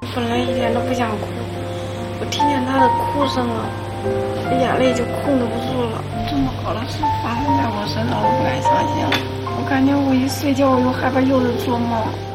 本来一点都不想哭，我听见他的哭声了，眼泪就控制不住了。这么好的事发生在我身上，我不敢相信了。我感觉我一睡觉我就害怕又是做梦。